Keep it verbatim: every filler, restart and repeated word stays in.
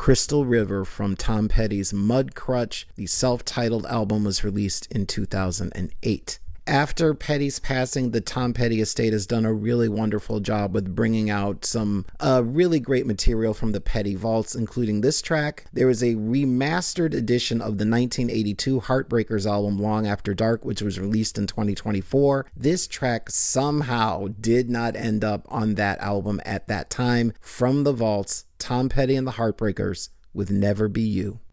Crystal River from Tom Petty's Mudcrutch. The self-titled album was released in two thousand eight. After Petty's passing, the Tom Petty estate has done a really wonderful job with bringing out some uh, really great material from the Petty vaults, including this track. There is a remastered edition of the nineteen eighty-two Heartbreakers album, Long After Dark, which was released in twenty twenty-four. This track somehow did not end up on that album at that time. From the vaults, Tom Petty and the Heartbreakers with Never Be You.